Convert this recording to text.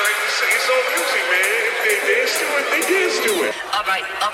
it's all music, man. If they dance to it, they dance to it. All right.